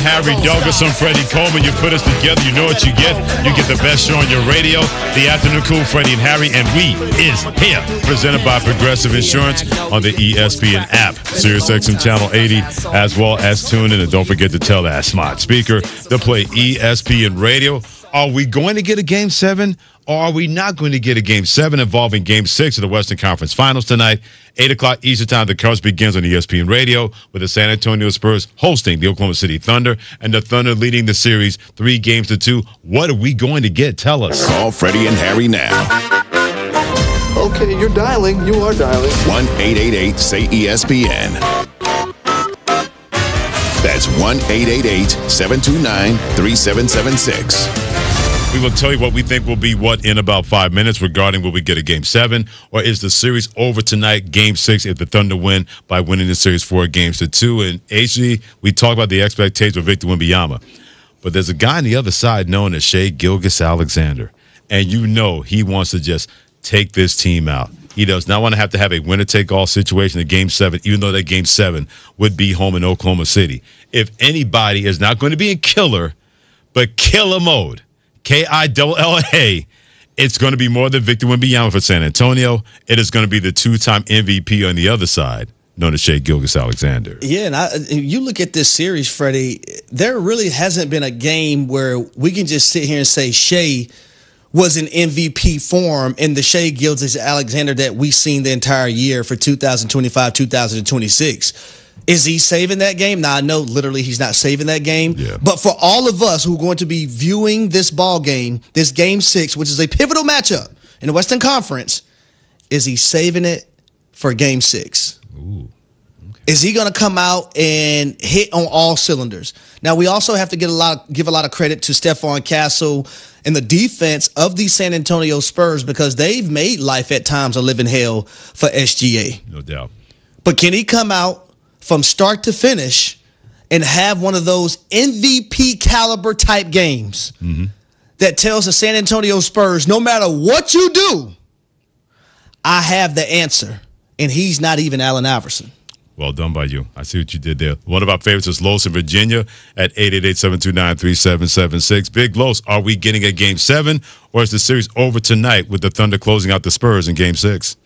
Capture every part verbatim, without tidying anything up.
Harry Douglas. I'm Freddie Coleman. You put us together, you know what you get. You get the best show on your radio. The Afternoon Cool, Freddie and Harry, and we is here. Presented by Progressive Insurance on the E S P N app, SiriusXM Channel eighty, as well as tune in. And don't forget to tell that smart speaker to play E S P N Radio. Are we going to get a Game seven, or are we not going to get a Game seven involving Game six of the Western Conference Finals tonight? eight o'clock Eastern Time, the coverage begins on E S P N Radio with the San Antonio Spurs hosting the Oklahoma City Thunder, and the Thunder leading the series three games to two. What are we going to get? Tell us. Call Freddie and Harry now. Okay, you're dialing. You are dialing. one eight eight eight say E S P N. That's one eight eight eight seven two nine three seven seven six. We will tell you what we think will be what in about five minutes regarding will we get a Game seven, or is the series over tonight, Game six, if the Thunder win by winning the series four games to two. And H G, we talk about the expectations of Victor Wembanyama, but there's a guy on the other side known as Shai Gilgeous-Alexander, and you know he wants to just take this team out. He does not want to have to have a winner-take-all situation in Game seven, even though that Game seven would be home in Oklahoma City. If anybody is not going to be in killer, but killer mode, K I L L A, it's going to be more than Victor Wembanyama for San Antonio. It is going to be the two-time M V P on the other side, known as Shai Gilgeous-Alexander. Yeah, and I, you look at this series, Freddie, there really hasn't been a game where we can just sit here and say Shai was in M V P form in the Shai Gilgeous-Alexander that we've seen the entire year for two thousand twenty-five, two thousand twenty-six. Is he saving that game? Now, I know literally he's not saving that game. Yeah. But for all of us who are going to be viewing this ball game, this Game six, which is a pivotal matchup in the Western Conference, is he saving it for Game six? Ooh. Is he going to come out and hit on all cylinders? Now, we also have to get a lot, give a lot of credit to Stephon Castle and the defense of the San Antonio Spurs, because they've made life at times a living hell for S G A. No doubt. But can he come out from start to finish and have one of those M V P caliber type games mm-hmm. that tells the San Antonio Spurs, no matter what you do, I have the answer, and he's not even Allen Iverson? Well done by you. I see what you did there. One of our favorites is Los in Virginia at eight eight eight seven two nine three seven seven six. Big Los, are we getting a Game seven, or is the series over tonight with the Thunder closing out the Spurs in Game six?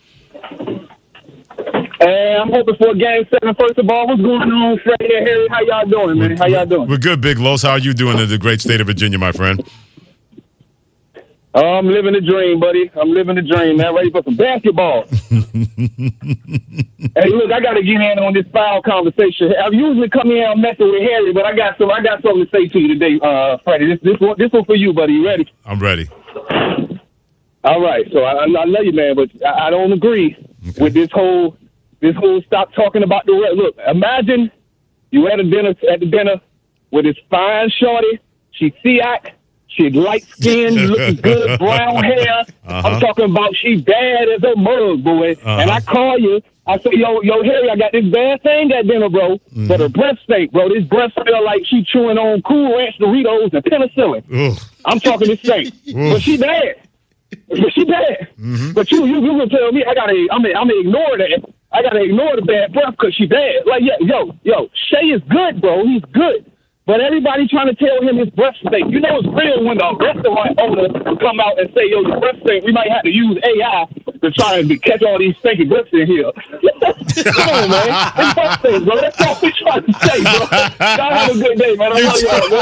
Hey, I'm hoping for a Game seven. First of all, what's going on, Freddie and Harry? How y'all doing, man? How y'all doing? We're good, Big Los. How are you doing in the great state of Virginia, my friend? Oh, I'm living the dream, buddy. I'm living the dream, man. Ready for some basketball. Hey, look, I got to get in on this foul conversation. I usually come in and messing with Harry, but I got some. I got something to say to you today, uh, Freddie. This, this one, this one for you, buddy. You ready? I'm ready. All right. So I, I love you, man, but I, I don't agree okay. with this whole, this whole stop talking about the red. Look, imagine you at a dinner at the dinner with this fine shorty. She's Siak. She's light skinned, looking good, brown hair. Uh-huh. I'm talking about she bad as a mug, boy. Uh-huh. And I call you. I say, yo, yo, Harry, I got this bad thing at dinner, bro. Mm-hmm. But her breath stink, bro. This breath smell like she chewing on Cool Ranch Doritos and penicillin. Ugh. I'm talking this stink. But she bad. But she bad. Mm-hmm. But you, you, you gonna tell me I gotta, I'm gonna, I'm gonna ignore that. I gotta ignore the bad breath because she bad. Like, yo, yo, yo, Shai is good, bro. He's good. But everybody trying to tell him his breath stink. You know it's real when the restaurant owner come out and say, yo, your breath stink. We might have to use A I to try and catch all these stinky breaths in here. Come on, man. It's breath stink, bro. That's all we trying to say, bro. Y'all have a good day, man. I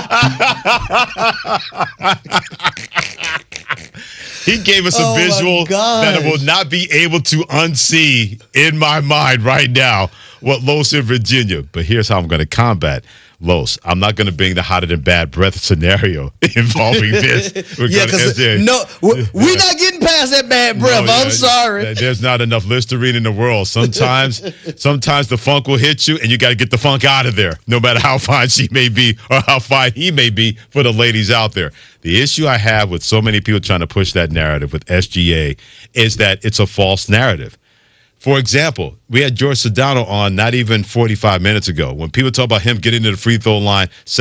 love y'all, bro. He gave us a oh visual that I will not be able to unsee in my mind right now what Los in Virginia. But here's how I'm going to combat Los. I'm not going to bring the hotter than bad breath scenario involving this. We're yeah, because no, we're, we're not getting past that bad breath. No, yeah, I'm sorry. There's not enough Listerine in the world. Sometimes, sometimes the funk will hit you, and you got to get the funk out of there, no matter how fine she may be or how fine he may be for the ladies out there. The issue I have with so many people trying to push that narrative with S G A is that it's a false narrative. For example, we had George Sedano on not even forty-five minutes ago when people talk about him getting to the free throw line